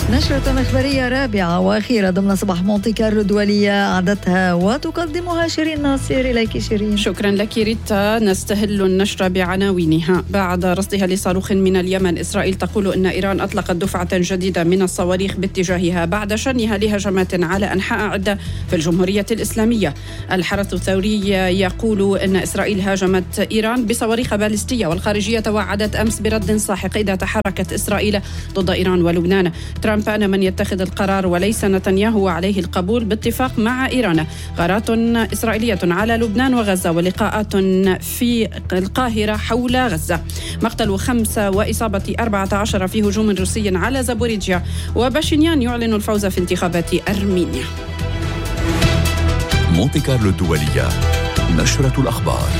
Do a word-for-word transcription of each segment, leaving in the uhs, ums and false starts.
نشرة إخبارية رابعة وأخيرة ضمن صباح مونتي كارلو الدولية أعدتها وتقدمها شيرين ناصر. إليك شيرين. شكرا لك ريتا. نستهل النشرة بعناوينها. بعد رصدها لصاروخ من اليمن، إسرائيل تقول أن إيران أطلقت دفعة جديدة من الصواريخ باتجاهها بعد شنها لهجمات على أنحاء عدة في الجمهورية الإسلامية. الحرس الثوري يقول أن إسرائيل هاجمت إيران بصواريخ باليستية، والخارجية توعدت أمس برد ساحق إذا تحركت إسرائيل ضد إيران ولبنان. ترامب أنا من يتخذ القرار وليس نتنياهو عليه القبول باتفاق مع إيران. غارات إسرائيلية على لبنان وغزة ولقاءات في القاهرة حول غزة. مقتل خمسة وإصابة أربعة عشر في هجوم روسي على زابوريجيا. وباشينيان يعلن الفوز في انتخابات أرمينيا. مونتي كارلو الدولية، نشرة الأخبار.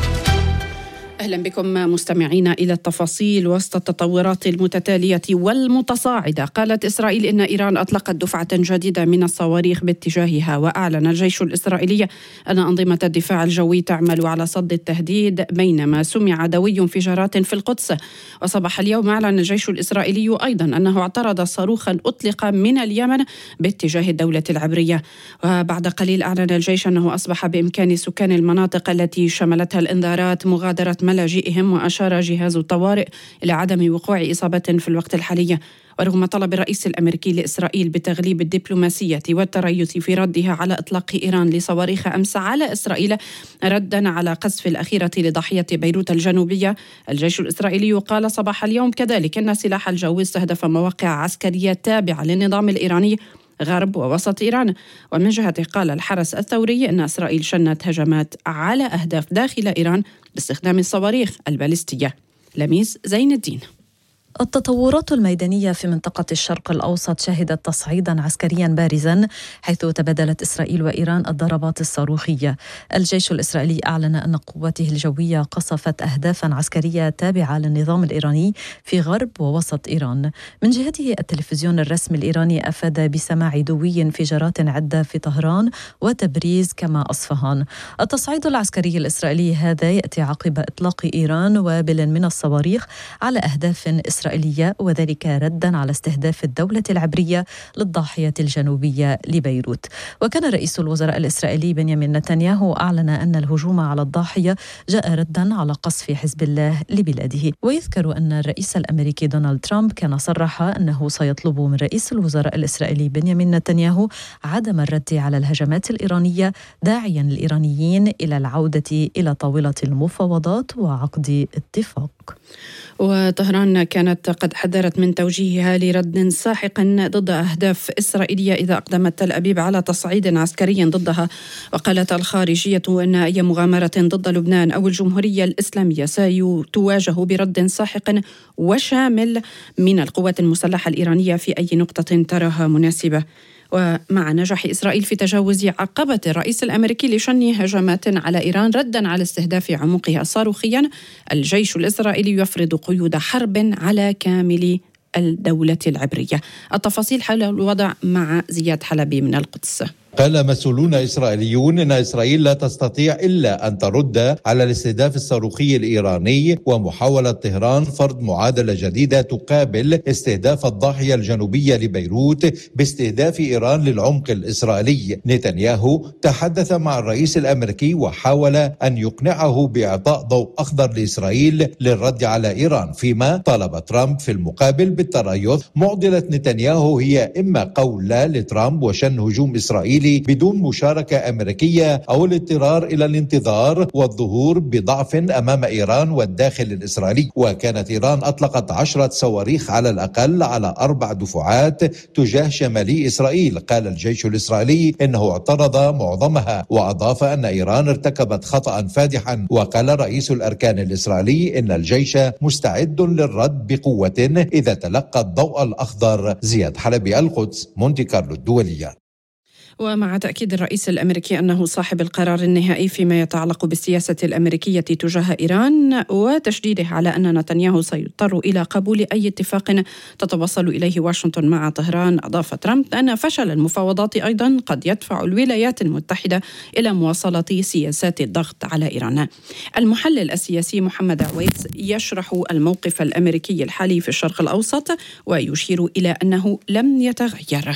أهلا بكم مستمعينا إلى التفاصيل. وسط التطورات المتتالية والمتصاعدة، قالت إسرائيل إن إيران أطلقت دفعة جديدة من الصواريخ باتجاهها. وأعلن الجيش الإسرائيلي أن أنظمة الدفاع الجوي تعمل على صد التهديد، بينما سمع دوي انفجارات في القدس. وصباح اليوم أعلن الجيش الإسرائيلي أيضا أنه اعترض صاروخا أطلق من اليمن باتجاه الدولة العبرية. وبعد قليل أعلن الجيش أنه أصبح بإمكان سكان المناطق التي شملتها الإنذارات مغادرة ملاجئهم. وأشار جهاز الطوارئ إلى عدم وقوع إصابة في الوقت الحالي. ورغم طلب الرئيس الأمريكي لإسرائيل بتغليب الدبلوماسية والتريث في ردها على إطلاق إيران لصواريخ أمس على إسرائيل ردا على قذف الأخيرة لضاحية بيروت الجنوبية، الجيش الإسرائيلي قال صباح اليوم كذلك أن سلاح الجو استهدف مواقع عسكرية تابعة للنظام الإيراني غرب ووسط إيران. ومن جهته قال الحرس الثوري أن إسرائيل شنت هجمات على أهداف داخل إيران باستخدام الصواريخ الباليستية. لميس زين الدين. التطورات الميدانية في منطقة الشرق الأوسط شهدت تصعيدا عسكريا بارزا، حيث تبادلت إسرائيل وإيران الضربات الصاروخية. الجيش الإسرائيلي أعلن أن قواته الجوية قصفت أهدافا عسكرية تابعة للنظام الإيراني في غرب ووسط إيران. من جهته التلفزيون الرسمي الإيراني أفاد بسماع دوي انفجارات عدة في طهران وتبريز كما أصفهان. التصعيد العسكري الإسرائيلي هذا يأتي عقب إطلاق إيران وابل من الصواريخ على أهداف إسرائيلية، وذلك ردا على استهداف الدولة العبرية للضاحية الجنوبية لبيروت. وكان رئيس الوزراء الإسرائيلي بنيامين نتنياهو أعلن أن الهجوم على الضاحية جاء ردا على قصف حزب الله لبلاده. ويذكر أن الرئيس الأمريكي دونالد ترامب كان صرح أنه سيطلب من رئيس الوزراء الإسرائيلي بنيامين نتنياهو عدم الرد على الهجمات الإيرانية، داعيا الإيرانيين إلى العودة إلى طاولة المفاوضات وعقد اتفاق. وطهران كانت قد حذرت من توجيهها لرد ساحق ضد أهداف إسرائيلية إذا أقدمت تل أبيب على تصعيد عسكري ضدها. وقالت الخارجية أن أي مغامرة ضد لبنان أو الجمهورية الإسلامية ستواجه برد ساحق وشامل من القوات المسلحة الإيرانية في أي نقطة تراها مناسبة. ومع نجاح إسرائيل في تجاوز عقبة الرئيس الأمريكي لشن هجمات على إيران ردا على استهداف عمقها صاروخيا، الجيش الإسرائيلي يفرض قيود حرب على كامل الدولة العبرية. التفاصيل حول الوضع مع زياد حلبي من القدس. قال مسؤولون إسرائيليون إن إسرائيل لا تستطيع إلا أن ترد على الاستهداف الصاروخي الإيراني، ومحاولة طهران فرض معادلة جديدة تقابل استهداف الضاحية الجنوبية لبيروت باستهداف إيران للعمق الإسرائيلي. نتنياهو تحدث مع الرئيس الأمريكي وحاول أن يقنعه بإعطاء ضوء أخضر لإسرائيل للرد على إيران، فيما طلب ترامب في المقابل بالتريث. معضلة نتنياهو هي إما قول لا لترامب وشن هجوم إسرائيلي بدون مشاركة أمريكية، أو الاضطرار إلى الانتظار والظهور بضعف أمام إيران والداخل الإسرائيلي. وكانت إيران أطلقت عشرة صواريخ على الأقل على أربع دفعات تجاه شمالي إسرائيل. قال الجيش الإسرائيلي إنه اعترض معظمها، وأضاف أن إيران ارتكبت خطأ فادحا. وقال رئيس الأركان الإسرائيلي إن الجيش مستعد للرد بقوة إذا تلقى الضوء الأخضر. زياد حلبي، القدس، مونتي كارلو الدولية. ومع تأكيد الرئيس الأمريكي أنه صاحب القرار النهائي فيما يتعلق بالسياسة الأمركية تجاه إيران، وتشديده على أن نتنياهو سيضطر إلى قبول أي اتفاق تتوصل إليه واشنطن مع طهران، أضاف ترامب أن فشل المفاوضات أيضا قد يدفع الولايات المتحدة إلى مواصلة سياسات الضغط على إيران. المحلل السياسي محمد عويس يشرح الموقف الأمريكي الحالي في الشرق الأوسط ويشير إلى أنه لم يتغير.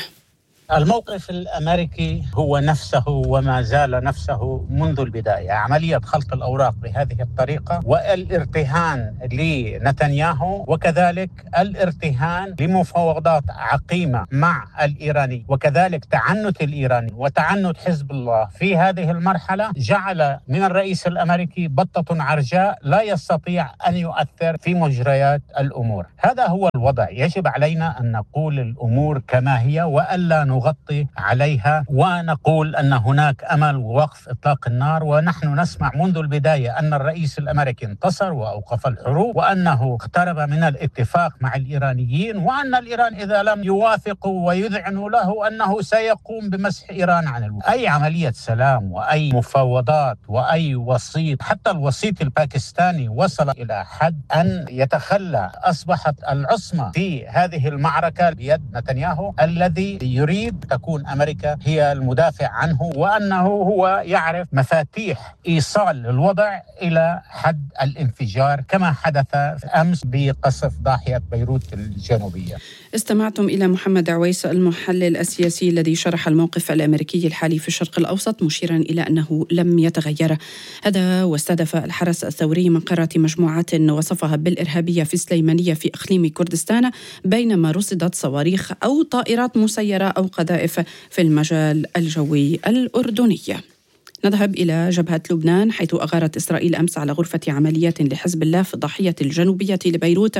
الموقف الأمريكي هو نفسه وما زال نفسه منذ البداية. عملية خلط الأوراق بهذه الطريقة والارتهان لنتنياهو، وكذلك الارتهان لمفاوضات عقيمة مع الإيراني، وكذلك تعنت الإيراني وتعنت حزب الله في هذه المرحلة، جعل من الرئيس الأمريكي بطة عرجاء لا يستطيع أن يؤثر في مجريات الأمور. هذا هو الوضع. يجب علينا أن نقول الأمور كما هي وألا نغطي عليها ونقول أن هناك أمل ووقف إطلاق النار. ونحن نسمع منذ البداية أن الرئيس الأمريكي انتصر وأوقف الحروب، وأنه اقترب من الاتفاق مع الإيرانيين، وأن الإيران إذا لم يوافقوا ويذعنوا له أنه سيقوم بمسح إيران عن الوجود. أي عملية سلام وأي مفاوضات وأي وسيط، حتى الوسيط الباكستاني وصل إلى حد أن يتخلى. أصبحت العصمة في هذه المعركة بيد نتنياهو الذي يريد تكون أمريكا هي المدافع عنه، وأنه هو يعرف مفاتيح إيصال الوضع إلى حد الانفجار كما حدث أمس بقصف ضاحية بيروت الجنوبية. استمعتم إلى محمد عويس المحلل السياسي الذي شرح الموقف الأمريكي الحالي في الشرق الأوسط، مشيرا إلى أنه لم يتغير. هذا واستهدف الحرس الثوري مقرات مجموعات وصفها بالإرهابية في سليمانية في إقليم كردستان، بينما رصدت صواريخ أو طائرات مسيرة أو قذائف في المجال الجوي الأردني. نذهب إلى جبهة لبنان، حيث أغارت إسرائيل أمس على غرفة عمليات لحزب الله في الضاحية الجنوبية لبيروت،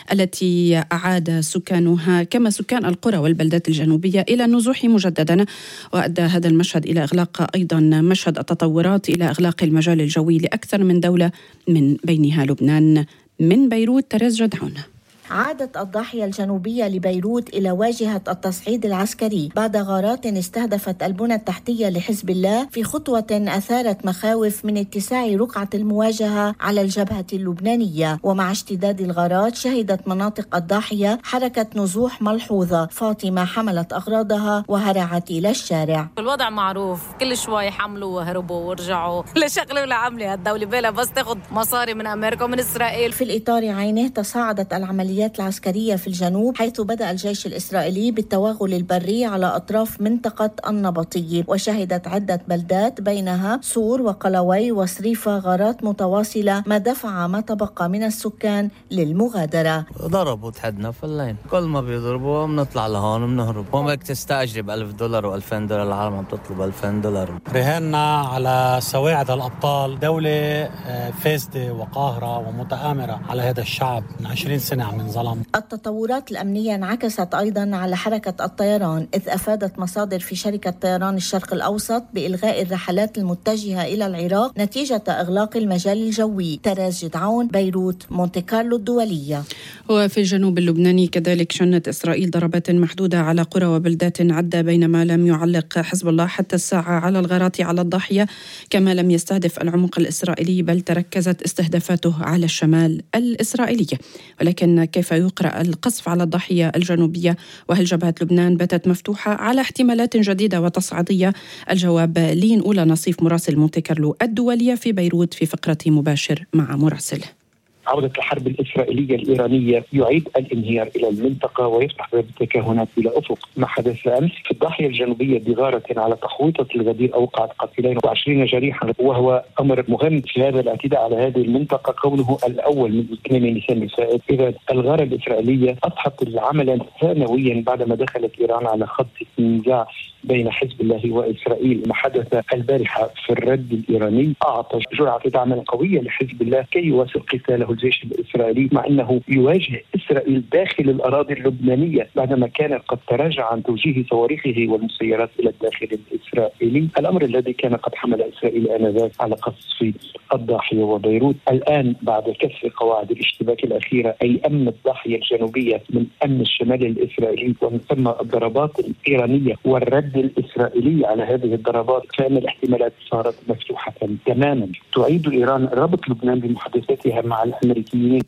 التي أعاد سكانها كما سكان القرى والبلدات الجنوبية إلى النزوح مجددا. وأدى هذا المشهد إلى إغلاق أيضا مشهد التطورات إلى إغلاق المجال الجوي لأكثر من دولة من بينها لبنان. من بيروت تريز جدعون. عادت الضاحية الجنوبية لبيروت إلى واجهة التصعيد العسكري بعد غارات استهدفت البنى التحتية لحزب الله، في خطوة أثارت مخاوف من اتساع رقعة المواجهة على الجبهة اللبنانية. ومع اشتداد الغارات شهدت مناطق الضاحية حركة نزوح ملحوظة. فاطمة حملت أغراضها وهرعت إلى الشارع. الوضع معروف، كل شوي حملوا وهربوا ورجعوا، لا شغلة ولا عملة هالدولة بلا بس تاخد مصاري من أمريكا ومن إسرائيل. في الإطار عينه تصاعدت العمليات العسكرية في الجنوب، حيث بدأ الجيش الإسرائيلي بالتوغل البري على أطراف منطقة النبطية، وشهدت عدة بلدات بينها صور وقلوي وصريفة غارات متواصلة، ما دفع ما تبقى من السكان للمغادرة. ضربوا تحدنا في الليل، كل ما بيضربوا بنطلع لهون وبنهرب. ومك تستأجرب ألف دولار وألفين دولار، العالم عم تطلب ألفين دولار. رهنا على سواعد الأبطال، دولة فاسدة وقاهرة ومتآمرة على هذا الشعب من عشرين سنة عم ظلم. التطورات الأمنية انعكست أيضا على حركة الطيران، إذ أفادت مصادر في شركة طيران الشرق الأوسط بإلغاء الرحلات المتجهة إلى العراق نتيجة إغلاق المجال الجوي. تريز جدعون، بيروت، مونتي كارلو الدولية. وفي الجنوب اللبناني كذلك شنت إسرائيل ضربات محدودة على قرى وبلدات عدة، بينما لم يعلق حزب الله حتى الساعة على الغارات على الضاحية، كما لم يستهدف العمق الإسرائيلي، بل تركزت استهدافاته على الشمال الإسرائيلي. ولكن كيف يقرأ القصف على الضاحية الجنوبية؟ وهل جبهة لبنان باتت مفتوحة على احتمالات جديدة وتصعيدية؟ الجواب لين أولى نصيف مراسل مونتي كارلو الدولية في بيروت في فقرة مباشر مع مراسل. عودة الحرب الإسرائيلية الإيرانية يعيد الانهيار إلى المنطقة ويفتح باب التكهنات إلى أفق. ما حدث أمس في الضاحية الجنوبية بغارة على تحويطة الغدير أوقعت قتيلين وعشرين جريحا، وهو أمر مهم في هذا الاعتداء على هذه المنطقة، كونه الأول من اثنين نيسان الفائت. إذا الغارة الإسرائيلية أضحت عملا ثانويا بعدما دخلت إيران على خط النزاع بين حزب الله وإسرائيل. ما حدث البارحة في الرد الإيراني أعطى جرعة دعم قوية لحزب الله كي يواصل قتاله الجيش الإسرائيلي، مع أنه يواجه إسرائيل داخل الأراضي اللبنانية بعدما كان قد تراجع عن توجيه صواريخه والمسيرات إلى الداخل الإسرائيلي، الأمر الذي كان قد حمل إسرائيل آنذاك على قصف الضاحية وبيروت. الآن بعد كسر قواعد الاشتباك الأخيرة، أي أمن الضاحية الجنوبية من أمن الشمال الإسرائيلي، ومن ثم الضربات الإيرانية والرد الإسرائيلي على هذه الضربات، فإن الاحتمالات صارت مفتوحة تماما. تعيد إيران ربط لبنان بمحادثاتها مع الأمريكيين.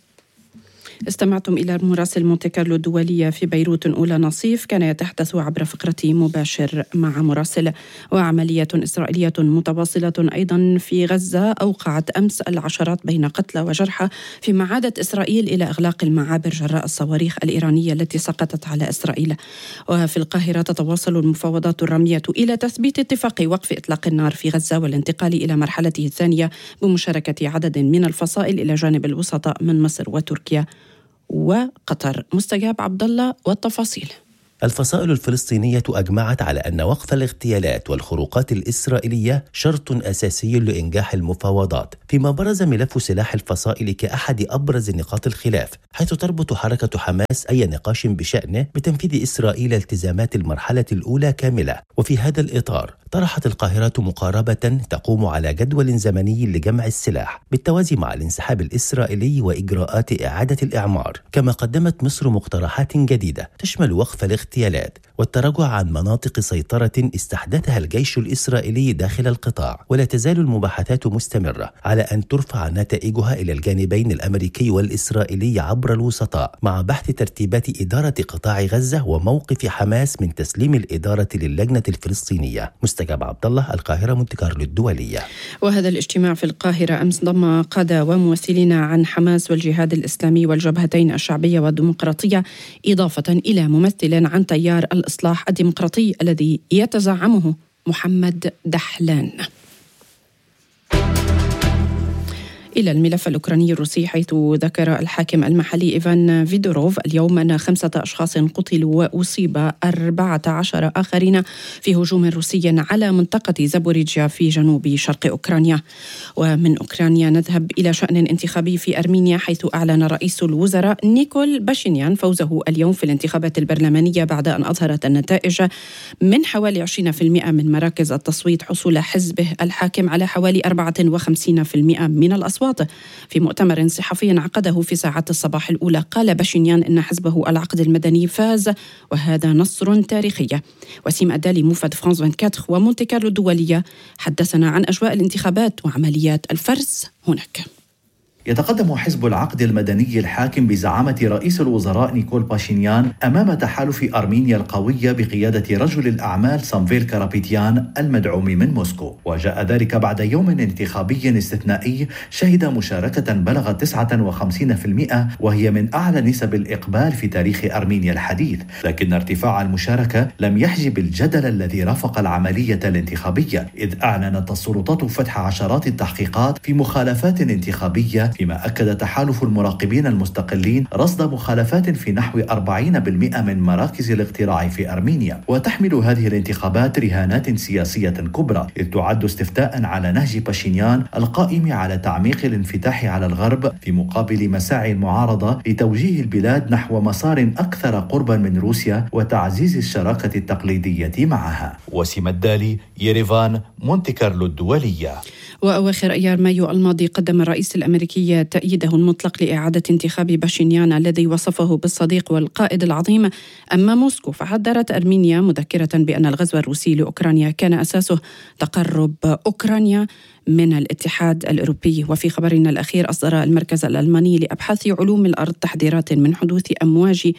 استمعتم إلى مراسل مونتي كارلو الدولية في بيروت أولى نصيف، كان يتحدث عبر فقرة مباشر مع مراسل. وعملية إسرائيلية متواصلة أيضا في غزة أوقعت أمس العشرات بين قتلى وجرحى، فيما عادت إسرائيل إلى إغلاق المعابر جراء الصواريخ الإيرانية التي سقطت على إسرائيل. وفي القاهرة تتواصل المفاوضات الرامية إلى تثبيت اتفاق وقف إطلاق النار في غزة والانتقال إلى مرحلته الثانية بمشاركة عدد من الفصائل إلى جانب الوسطاء من مصر وتركيا وقطر. مستجاب عبد الله والتفاصيل. الفصائل الفلسطينية أجمعت على أن وقف الاغتيالات والخروقات الإسرائيلية شرط أساسي لإنجاح المفاوضات، فيما برز ملف سلاح الفصائل كأحد أبرز نقاط الخلاف، حيث تربط حركة حماس أي نقاش بشأنه بتنفيذ إسرائيل التزامات المرحلة الأولى كاملة. وفي هذا الإطار طرحت القاهرة مقاربة تقوم على جدول زمني لجمع السلاح بالتوازي مع الانسحاب الإسرائيلي وإجراءات إعادة الإعمار، كما قدمت مصر مقترحات جديدة تشمل وقف الاغتيالات والتراجع عن مناطق سيطرة استحدثها الجيش الإسرائيلي داخل القطاع. ولا تزال المباحثات مستمرة على أن ترفع نتائجها إلى الجانبين الأمريكي والإسرائيلي عبر الوسطاء، مع بحث ترتيبات إدارة قطاع غزة وموقف حماس من تسليم الإدارة للجنة الفلسطينية. مستجاب عبد الله، القاهرة، مونتي كارلو الدولية. وهذا الاجتماع في القاهرة أمس ضم قادة وممثلين عن حماس والجهاد الإسلامي والجبهتين الشعبية والديمقراطية، إضافة إلى ممثل عن تيار الإصلاح الديمقراطي الذي يتزعمه محمد دحلان. إلى الملف الأوكراني الروسي، حيث ذكر الحاكم المحلي إيفان فيدوروف اليوم أن خمسة أشخاص قتلوا وأصيب أربعة عشر آخرين في هجوم روسي على منطقة زابوريجيا في جنوب شرق أوكرانيا. ومن أوكرانيا نذهب إلى شأن انتخابي في أرمينيا، حيث أعلن رئيس الوزراء نيكول باشينيان فوزه اليوم في الانتخابات البرلمانية بعد أن أظهرت النتائج من حوالي عشرين بالمئة من مراكز التصويت حصول حزبه الحاكم على حوالي أربعة وخمسين بالمئة من الأصوات. في مؤتمر صحفي عقده في ساعات الصباح الأولى، قال باشينيان إن حزبه العقد المدني فاز، وهذا نصر تاريخي. وسيم أدالي، موفد فرانس أربعة وعشرين ومونتي كارلو الدولية، حدثنا عن أجواء الانتخابات وعمليات الفرز هناك. يتقدم حزب العقد المدني الحاكم بزعامة رئيس الوزراء نيكول باشينيان أمام تحالف أرمينيا القوية بقيادة رجل الأعمال سامفيل كارابيتيان المدعوم من موسكو، وجاء ذلك بعد يوم انتخابي استثنائي شهد مشاركة بلغت تسعة وخمسين بالمئة، وهي من أعلى نسب الإقبال في تاريخ أرمينيا الحديث. لكن ارتفاع المشاركة لم يحجب الجدل الذي رافق العملية الانتخابية، إذ أعلنت السلطات فتح عشرات التحقيقات في مخالفات انتخابية، فيما أكد تحالف المراقبين المستقلين رصد مخالفات في نحو أربعين بالمئة من مراكز الاقتراع في أرمينيا. وتحمل هذه الانتخابات رهانات سياسية كبرى، إذ تعد استفتاء على نهج باشينيان القائم على تعميق الانفتاح على الغرب في مقابل مساعي المعارضة لتوجيه البلاد نحو مسار أكثر قربا من روسيا وتعزيز الشراكة التقليدية معها. وسيم الدالي، يريفان، مونتي كارلو الدولية. وأواخر أيار مايو الماضي قدم الرئيس الأمريكي تأييده المطلق لإعادة انتخاب باشينيان الذي وصفه بالصديق والقائد العظيم أمام موسكو. فحذرت أرمينيا مذكرة بأن الغزو الروسي لأوكرانيا كان أساسه تقرب أوكرانيا من الاتحاد الأوروبي. وفي خبرنا الأخير، أصدر المركز الألماني لأبحاث علوم الأرض تحذيرات من حدوث أمواج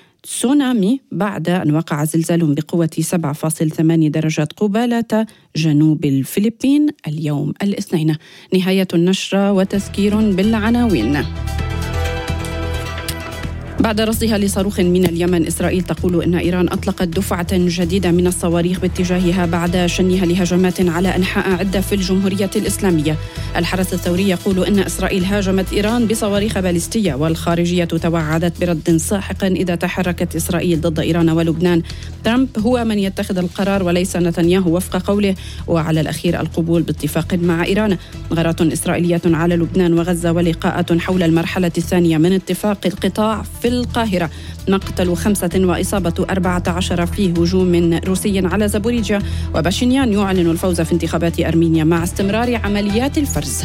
تسونامي بعد أن وقع زلزال بقوة سبعة فاصلة ثمانية درجات قبالة جنوب الفلبين اليوم الاثنين. نهاية النشرة وتذكير بالعناوين. بعد رصدها لصاروخ من اليمن، إسرائيل تقول إن إيران أطلقت دفعة جديدة من الصواريخ باتجاهها بعد شنها لهجمات على أنحاء عدة في الجمهورية الإسلامية. الحرس الثوري يقول إن إسرائيل هاجمت إيران بصواريخ باليستية، والخارجية توعدت برد ساحق إذا تحركت إسرائيل ضد إيران ولبنان. ترامب هو من يتخذ القرار وليس نتنياهو وفق قوله، وعلى الأخير القبول باتفاق مع إيران. غارات إسرائيلية على لبنان وغزة ولقاءات حول المرحلة الثانية من اتفاق القطاع في القاهرة. مقتل خمسة وإصابة أربعة عشر في هجوم روسي على زابوريجيا. وباشينيان يعلن الفوز في انتخابات أرمينيا مع استمرار عمليات الفرز.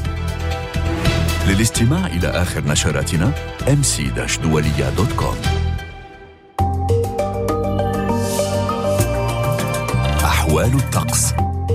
للاستماع إلى آخر نشراتنا إم سي دولية دوت كوم. أحوال الطقس.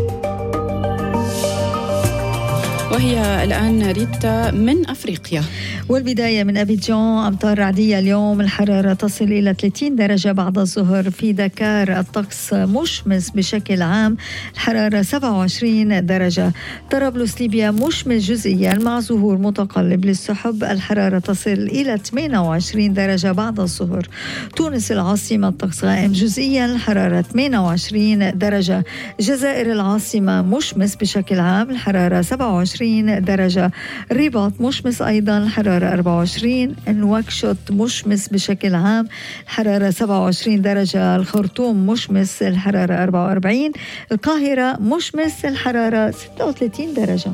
وهي الآن ريتا من أفريقيا. والبداية من أبيجان، أمطار رعدية اليوم، الحرارة تصل إلى ثلاثين درجة بعد الظهر. في دكار الطقس مشمس بشكل عام، الحرارة سبعة وعشرين درجة. طرابلس ليبيا مشمس جزئيا مع ظهور متقلب للسحب، الحرارة تصل إلى ثمانية وعشرين درجة بعد الظهر. تونس العاصمة الطقس غائم جزئيا، الحرارة ثمانية وعشرين درجة. جزائر العاصمة مشمس بشكل عام، الحرارة سبعة وعشرين درجة. الرباط مشمس أيضا، الحرارة أربعة وعشرين. نواكشوط مشمس بشكل عام، الحرارة سبعة وعشرين درجة. الخرطوم مشمس، الحرارة أربعة وأربعين. القاهرة مشمس، الحرارة ستة وثلاثين درجة.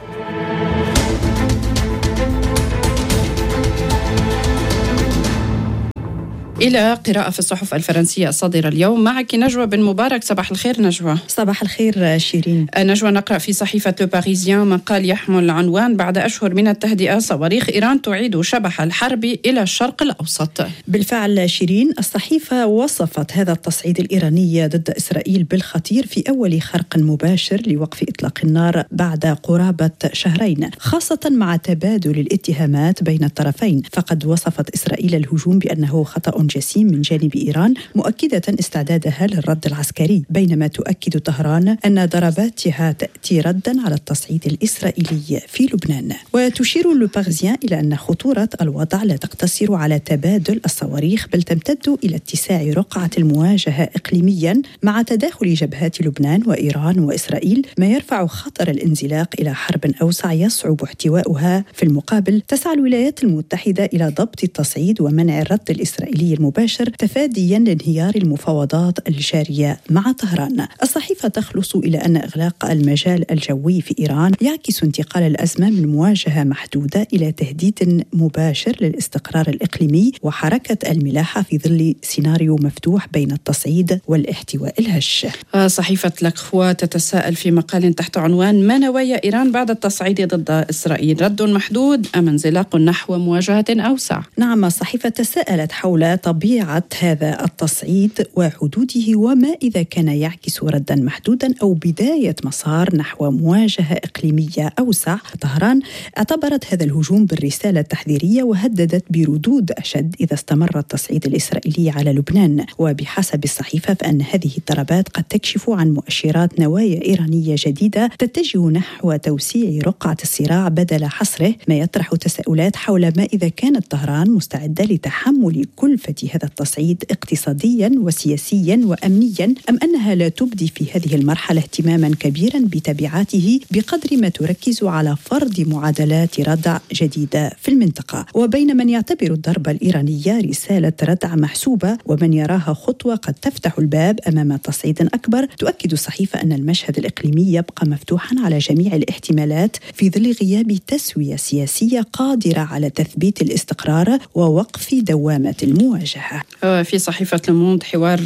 إلى قراءة في الصحف الفرنسية الصادرة اليوم. معك نجوى بن مبارك. صباح الخير نجوى. صباح الخير شيرين. نجوى، نقرأ في صحيفة لو باريزيان مقال يحمل عنوان: بعد أشهر من التهدئة صواريخ إيران تعيد شبح الحرب إلى الشرق الأوسط. بالفعل شيرين، الصحيفة وصفت هذا التصعيد الإيراني ضد إسرائيل بالخطير في أول خرق مباشر لوقف إطلاق النار بعد قرابة شهرين، خاصة مع تبادل الاتهامات بين الطرفين. فقد وصفت إسرائيل الهجوم بأنه خطأ جسيم من جانب إيران، مؤكدة استعدادها للرد العسكري، بينما تؤكد طهران أن ضرباتها تأتي ردا على التصعيد الإسرائيلي في لبنان. وتشير لو باريزيان إلى أن خطورة الوضع لا تقتصر على تبادل الصواريخ، بل تمتد إلى اتساع رقعة المواجهة إقليميا مع تداخل جبهات لبنان وإيران وإسرائيل، ما يرفع خطر الانزلاق إلى حرب أوسع يصعب احتوائها. في المقابل تسعى الولايات المتحدة إلى ضبط التصعيد ومنع الرد الإسرائيلي المباشر، تفاديا لانهيار المفاوضات الجارية مع طهران. الصحيفة تخلص إلى أن إغلاق المجال الجوي في إيران يعكس انتقال الأزمة من مواجهة محدودة إلى تهديد مباشر للاستقرار الإقليمي وحركة الملاحة في ظل سيناريو مفتوح بين التصعيد والاحتواء الهش. صحيفة لكخوا تتساءل في مقال تحت عنوان: ما نوايا إيران بعد التصعيد ضد إسرائيل؟ رد محدود أم انزلاق نحو مواجهة أوسع؟ نعم، الصحيفة تساءلت حول طبيعة هذا التصعيد وحدوده، وما إذا كان يعكس ردا محدودا أو بداية مسار نحو مواجهة إقليمية أوسع. طهران اعتبرت هذا الهجوم بالرسالة التحذيرية وهددت بردود أشد إذا استمر التصعيد الإسرائيلي على لبنان. وبحسب الصحيفة فإن هذه الضربات قد تكشف عن مؤشرات نوايا إيرانية جديدة تتجه نحو توسيع رقعة الصراع بدل حصره، ما يطرح تساؤلات حول ما إذا كانت طهران مستعدة لتحمل كلفة هذا التصعيد اقتصاديا وسياسيا وأمنيا، أم أنها لا تبدي في هذه المرحلة اهتماما كبيرا بتبعاته بقدر ما تركز على فرض معادلات ردع جديدة في المنطقة. وبين من يعتبر الضربة الإيرانية رسالة ردع محسوبة ومن يراها خطوة قد تفتح الباب أمام تصعيد أكبر، تؤكد الصحيفة أن المشهد الإقليمي يبقى مفتوحا على جميع الاحتمالات في ظل غياب تسوية سياسية قادرة على تثبيت الاستقرار ووقف دوامة المواجهة. في صحيفة لوموند حوار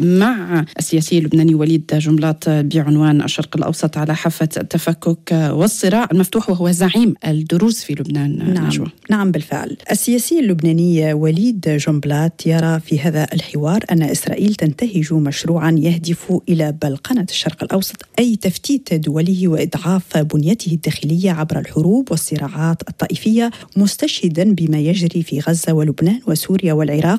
مع السياسي اللبناني وليد جنبلاط بعنوان: الشرق الأوسط على حافة التفكك والصراع المفتوح، وهو زعيم الدروز في لبنان. نعم, نجوى. نعم بالفعل. السياسي اللبناني وليد جنبلاط يرى في هذا الحوار أن إسرائيل تنتهج مشروعا يهدف إلى بلقنة الشرق الأوسط، أي تفتيت دوله وإضعاف بنيته الداخلية عبر الحروب والصراعات الطائفية، مستشهدا بما يجري في غزة ولبنان وسوريا والعراق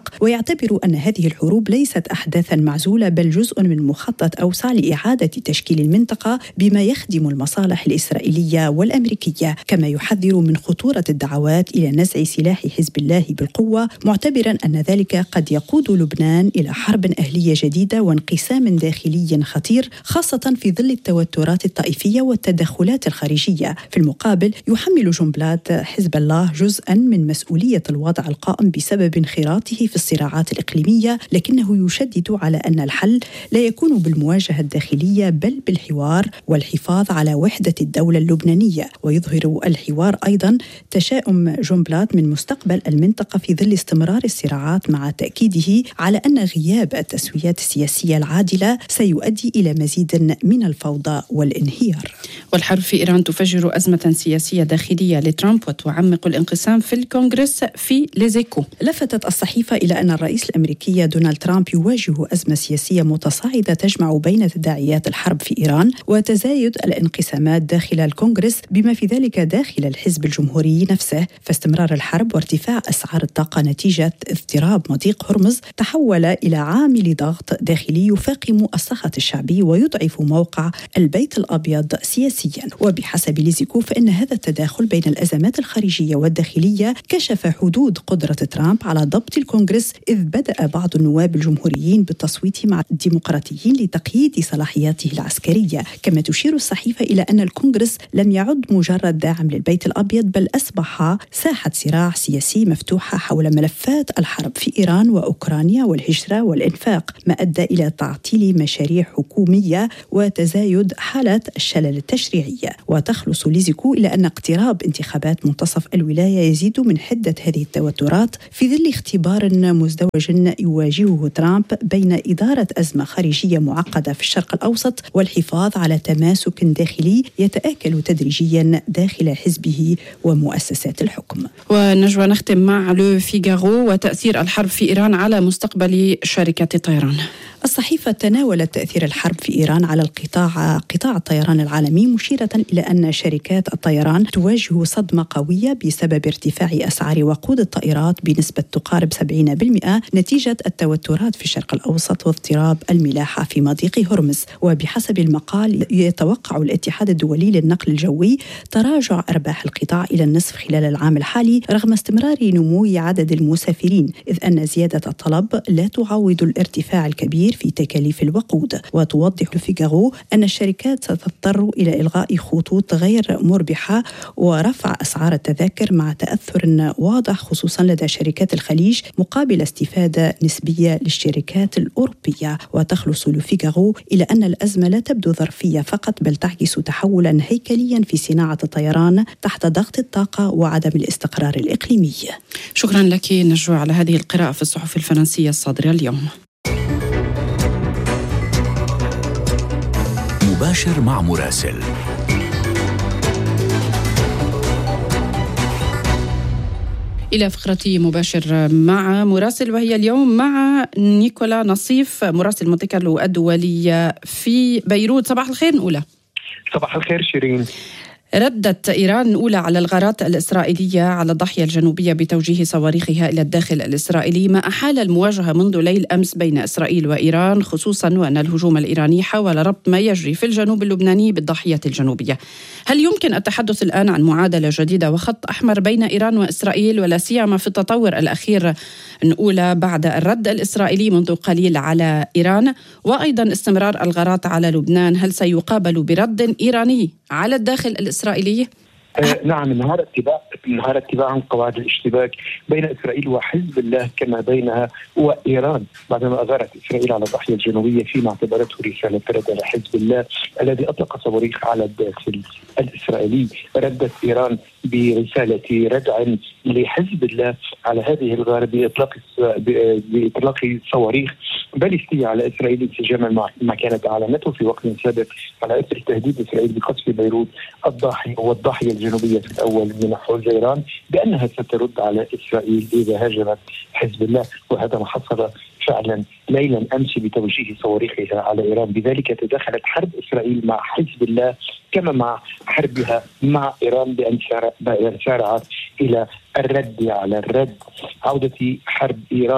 العراق، ويعتبر أن هذه الحروب ليست أحداثا معزولة بل جزء من مخطط أوسع لإعادة تشكيل المنطقة بما يخدم المصالح الإسرائيلية والأمريكية، كما يحذر من خطورة الدعوات إلى نزع سلاح حزب الله بالقوة، معتبرا أن ذلك قد يقود لبنان إلى حرب أهلية جديدة وانقسام داخلي خطير، خاصة في ظل التوترات الطائفية والتدخلات الخارجية. في المقابل يحمل جنبلاط حزب الله جزءا من مسؤولية الوضع القائم بسبب انخراطه في الصراعات الإقليمية، لكنه يشدد على أن الحل لا يكون بالمواجهة الداخلية بل بالحوار والحفاظ على وحدة الدولة اللبنانية. ويظهر الحوار أيضا تشاؤم جنبلاط من مستقبل المنطقة في ظل استمرار الصراعات، مع تأكيده على أن غياب التسويات السياسية العادلة سيؤدي إلى مزيد من الفوضى والانهيار. والحرب في إيران تفجر أزمة سياسية داخلية لترامب وتعمق الانقسام في الكونغرس في ليزيكو. لفتت الصحيفة إلى أن الرئيس الأمريكي دونالد ترامب يواجه أزمة سياسية متصاعدة تجمع بين تداعيات الحرب في إيران وتزايد الانقسامات داخل الكونغرس بما في ذلك داخل الحزب الجمهوري نفسه. فاستمرار الحرب وارتفاع أسعار الطاقة نتيجة اضطراب مضيق هرمز تحول إلى عامل ضغط داخلي يفاقم السخط الشعبي ويضعف موقع البيت الأبيض سياسيا. وبحسب ليزيكو فإن هذا التداخل بين الأزمات الخارجية والداخلية كشف حدود قدرة ترامب على ضبط الكونغرس، إذ بدأ بعض النواب الجمهوريين بالتصويت مع الديمقراطيين لتقييد صلاحياته العسكرية. كما تشير الصحيفة إلى أن الكونغرس لم يعد مجرد داعم للبيت الأبيض بل أصبح ساحة صراع سياسي مفتوحة حول ملفات الحرب في إيران وأوكرانيا والهجرة والإنفاق، ما أدى إلى تعطيل مشاريع حكومية وتزايد حالة الشلل التشريعية. وتخلص ليزيكو إلى أن اقتراب انتخابات منتصف الولاية يزيد من حدة هذه التوترات في ظل اختبار مزدوج يواجهه ترامب بين إدارة أزمة خارجية معقدة في الشرق الأوسط والحفاظ على تماسك داخلي يتآكل تدريجيا داخل حزبه ومؤسسات الحكم. ونجوى نختم مع لو فيغارو وتأثير الحرب في إيران على مستقبل شركة الطيران. الصحيفة تناولت تأثير الحرب في إيران على القطاع قطاع الطيران العالمي، مشيرة إلى أن شركات الطيران تواجه صدمة قوية بسبب ارتفاع أسعار وقود الطائرات بنسبة تقارب سبعين بالمئة نتيجة التوترات في الشرق الأوسط واضطراب الملاحة في مضيق هرمز. وبحسب المقال يتوقع الاتحاد الدولي للنقل الجوي تراجع أرباح القطاع إلى النصف خلال العام الحالي رغم استمرار نمو عدد المسافرين، إذ أن زيادة الطلب لا تعوض الارتفاع الكبير في تكاليف الوقود. وتوضح فيغارو أن الشركات ستضطر إلى إلغاء خطوط غير مربحة ورفع أسعار التذاكر مع تأثر واضح خصوصا لدى شركات الخليج مقابل استفادة نسبية للشركات الأوروبية. وتخلص فيغارو إلى أن الأزمة لا تبدو ظرفية فقط بل تعكس تحولا هيكليا في صناعة الطيران تحت ضغط الطاقة وعدم الاستقرار الإقليمي. شكرا لك نجوى على هذه القراءة في الصحف الفرنسية الصادرة اليوم. مباشر مع مراسل. إلى فقرة مباشر مع مراسل، وهي اليوم مع نيكولا نصيف مراسل مونتي كارلو الدولية في بيروت. صباح الخير نقولة. صباح الخير شيرين. ردت إيران الأولى على الغارات الإسرائيلية على الضاحية الجنوبية بتوجيه صواريخها إلى الداخل الإسرائيلي، ما أحال المواجهة منذ ليل أمس بين إسرائيل وإيران، خصوصا وأن الهجوم الإيراني حاول ربط ما يجري في الجنوب اللبناني بالضاحية الجنوبية. هل يمكن التحدث الآن عن معادلة جديدة وخط أحمر بين إيران وإسرائيل، ولا سيما في التطور الأخير الأولى بعد الرد الإسرائيلي منذ قليل على إيران، وأيضا استمرار الغارات على لبنان؟ هل سيقابل برد إيراني على الداخل الإسرائيلي؟ آه نعم، انهار اتباع انهار اتباعا قواعد الاشتباك بين اسرائيل وحزب الله كما بينها وايران بعدما اغارت اسرائيل على الضاحيه الجنوبيه فيما اعتبرته رساله رد لحزب الله الذي اطلق صواريخ على الداخل الاسرائيلي. ردت ايران برساله ردع لحزب الله على هذه الغاره باطلاق باطلاق صواريخ باليستيه على اسرائيل انسجاما مع ما كانت اعلنته في وقت سابق على اثر تهديد اسرائيل بقصف بيروت الضاحيه والضاحيه الجنوبيه في الاول من حوزيران بانها سترد على اسرائيل اذا هاجمت حزب الله، وهذا ما حصل فعلا ليلا امس بتوجيه صواريخها على ايران. بذلك تدخلت حرب اسرائيل مع حزب الله كما مع حربها مع ايران بان سارعت الى الرد على الرد. عوده حرب ايران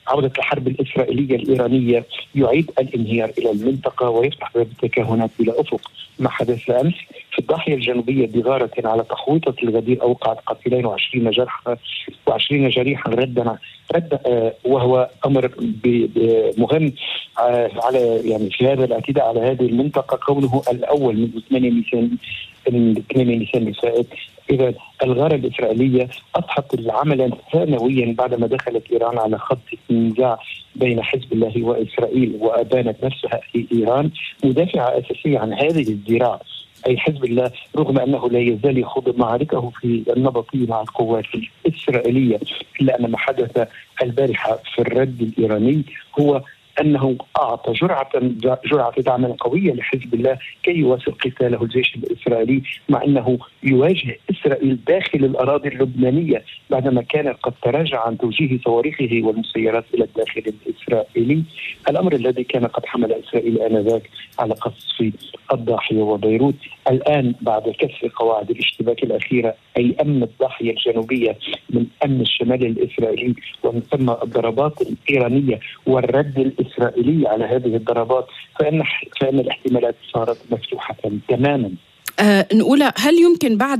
عودة الحرب الإسرائيلية الإيرانية يعيد الانهيار إلى المنطقة ويفتح باب التكهنات بلا أفق. ما حدث أمس في الضاحية الجنوبية بغارة على تحويطة الغدير أوقعت قتيلين وعشرين جرحى وعشرين جريحا ردا رد آه وهو أمر مهم آه على يعني في هذا الاعتداء على هذه المنطقة كونه الأول من ثمانية نيسان من ثمانية نيسان الفائت. إذا الغارة الإسرائيلية أضحت العمل ثانويا بعدما دخلت إيران على خط النزاع بين حزب الله وإسرائيل، وأبانت نفسها في إيران مدافعة أساسية عن هذه الذراع أي حزب الله، رغم أنه لا يزال يخوض معاركه في النبطية مع القوات الإسرائيلية، إلا أن ما حدث البارحة في الرد الإيراني هو أنه أعطى جرعة جرعة دعم قوية لحزب الله كي يواصل قتاله الجيش الإسرائيلي، مع أنه يواجه إسرائيل داخل الأراضي اللبنانية بعدما كان قد تراجع عن توجيه صواريخه والمسيرات إلى الداخل الإسرائيلي، الأمر الذي كان قد حمل إسرائيل آنذاك على قصف الضاحية وبيروت. الآن بعد كسر قواعد الاشتباك الأخيرة أي أمن الضاحية الجنوبية من أمن الشمال الإسرائيلي ومن ثم الضربات الإيرانية والرد الإسرائيلي على هذه الضربات، فإن فإن الاحتمالات صارت مفتوحة تماما. أه نقول هل يمكن بعد